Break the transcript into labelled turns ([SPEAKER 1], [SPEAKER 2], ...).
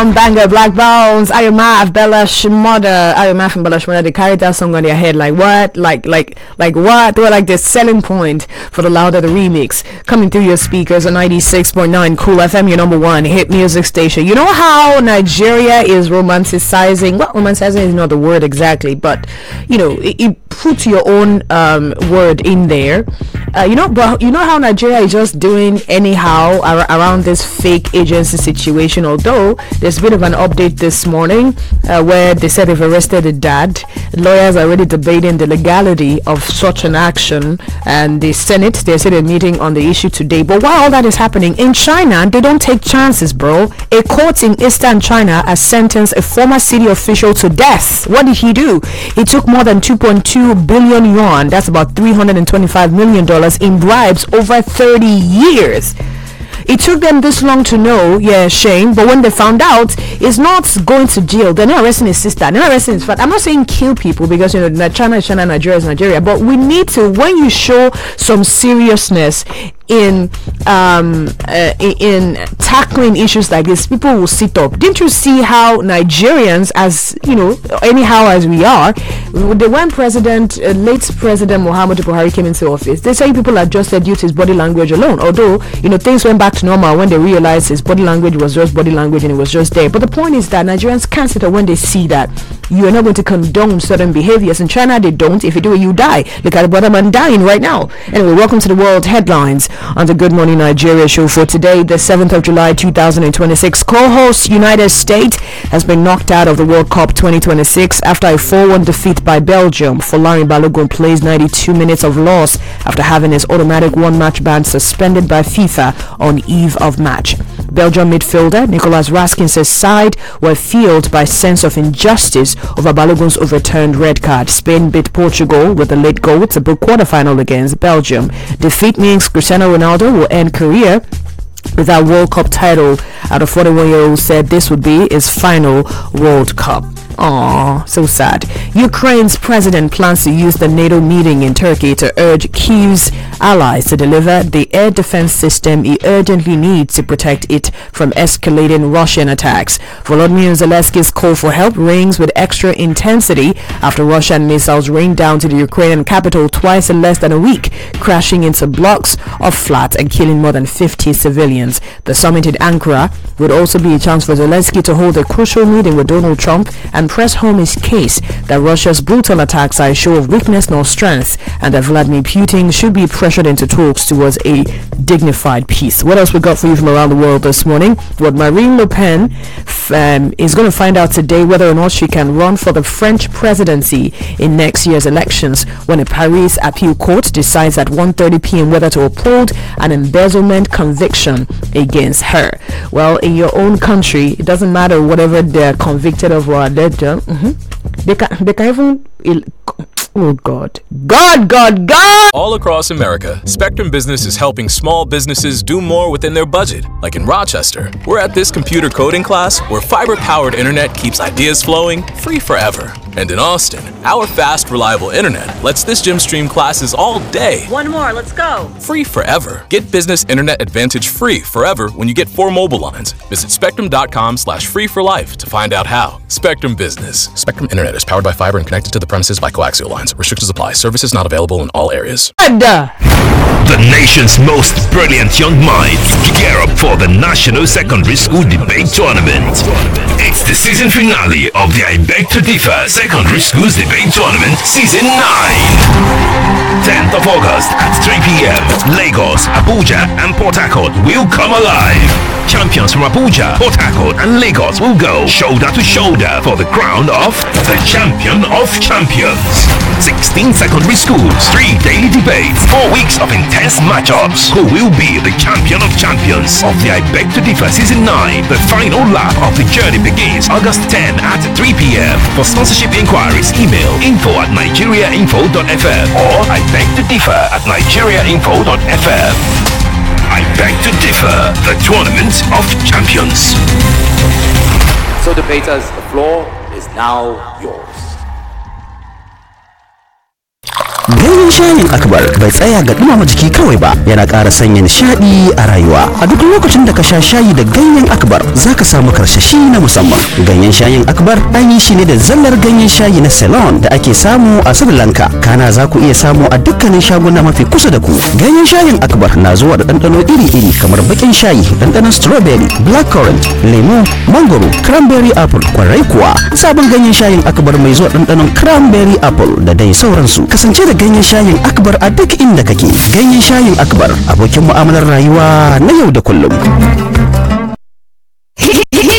[SPEAKER 1] down banger, Black Bones, Ayomaf, Bella Shimoda, Ayomaf and Bella Shimoda, they carried that song on their head like what? Like what? They were like the selling point for the Louder the Remix, coming through your speakers on 96.9 Cool FM, your number one hit music station. You know how Nigeria is romanticizing, well, romanticizing is not the word exactly, but you know, it puts your own word in there. But you know how Nigeria is just doing anyhow around this fake agency situation, although there's a bit of an update this morning where they said they've arrested the dad. Lawyers are already debating the legality of such an action, and the Senate, they said they're meeting on the issue today. But while all that is happening in China, they don't take chances, bro. A court in eastern China has sentenced a former city official to death. What did he do? He took more than 2.2 billion yuan, that's about $325 million, in bribes over 30 years. It took them this long to know, yeah, shame, but when they found out, it's not going to jail. They're not arresting his sister, they're not arresting his father. I'm not saying kill people, because, you know, China is China, Nigeria is Nigeria, but we need to, when you show some seriousness in tackling issues like this, people will sit up. Didn't you see how Nigerians, as you know, anyhow as we are, when late President Muhammadu Buhari came into office, they say people adjusted due to his body language alone, although, you know, things went back to normal when they realized his body language was just body language and it was just there. But the point is that Nigerians can't sit up when they see that you are not going to condone certain behaviors. In China, they don't. If you do it, you die. Look at the brother man dying right now. Anyway, welcome to the world headlines on the Good Morning Nigeria show for today, the 7th of July 2026. Co-host United States has been knocked out of the World Cup 2026 after a 4-1 defeat by Belgium. Folarin Balogun plays 92 minutes of loss after having his automatic one-match ban suspended by FIFA on eve of match. Belgium midfielder Nicolas Raskins' side were fueled by sense of injustice over Balogun's overturned red card. Spain beat Portugal with a late goal to book quarterfinal against Belgium. Defeat means Cristiano Ronaldo will end career with that World Cup title. The 41-year-old said this would be his final World Cup. Aww, so sad. Ukraine's president plans to use the NATO meeting in Turkey to urge Kyiv's allies to deliver the air defense system he urgently needs to protect it from escalating Russian attacks. Volodymyr Zelensky's call for help rings with extra intensity after Russian missiles rained down to the Ukrainian capital twice in less than a week, crashing into blocks of flats and killing more than 50 civilians. The summit in Ankara would also be a chance for Zelensky to hold a crucial meeting with Donald Trump and press home his case that Russia's brutal attacks are a show of weakness nor strength, and that Vladimir Putin should be pressured into talks towards a dignified peace. What else we got for you from around the world this morning? What Marine Le Pen is going to find out today whether or not she can run for the French presidency in next year's elections when a Paris appeal court decides at 1:30 p.m. whether to uphold an embezzlement conviction against her. Well, in your own country, it doesn't matter whatever they're convicted of or alleged. They can even oh God.
[SPEAKER 2] All across America, Spectrum Business is helping small businesses do more within their budget. Like in Rochester, we're at this computer coding class where fiber-powered internet keeps ideas flowing free forever. And in Austin, our fast, reliable internet lets this gym stream classes all day.
[SPEAKER 3] One more, let's go.
[SPEAKER 2] Free forever. Get Business Internet Advantage free forever when you get 4 mobile lines. Visit spectrum.com/free for life to find out how. Spectrum Business. Spectrum Internet is powered by fiber and connected to the premises by coaxial lines. Restrictions apply. Services not available in all areas.
[SPEAKER 4] The nation's most brilliant young minds gear up for the National Secondary School Debate Tournament. It's the season finale of the I Beg to Differ Secondary Schools Debate Tournament Season 9. 10th of August at 3 p.m. Lagos, Abuja and Port Harcourt will come alive. Champions from Abuja, Port Harcourt and Lagos will go shoulder to shoulder for the crown of the Champion of Champions. 16 secondary schools, 3 daily debates, 4 weeks of intense matchups. Who will be the Champion of Champions of the I Beg to Differ Season 9? The final lap of the journey begins August 10 at 3 p.m. For sponsorship inquiries, email info@nigeriainfo.fm or I Beg to Differ at nigeriainfo.fm. I Beg to Differ, the Tournament of Champions.
[SPEAKER 5] So debaters, the floor is now yours.
[SPEAKER 3] Ganyen shayin akbar bai tsaya ga dumama jiki kawai ba, yana ƙara sanya nishaɗi a rayuwa. A duk lokacin da ka sha shayi da ganyen akbar zaka samu karsashi na musamman. Ganyen shayin akbar an yi shi ne da zallar ganyen shayi na Ceylon da ake samu a Sri Lanka. Kana za ku iya samu a dukkanin shaguna mafi kusa da ku. Ganyen shayin akbar na zuwa da ɗanɗano iri-iri kamar baƙin shayi, ɗanɗanon strawberry, blackcurrant, lemu, mangoro, cranberry apple. Kwarai kuwa sabon ganyen shayin akbar mai zuwa ɗanɗanon cranberry apple da dai sauransu. Kasance da ganyen shayin akbar a duk inda kake. Ganyen shayin akbar abokin mu'amalar rayuwa na yau da kullum.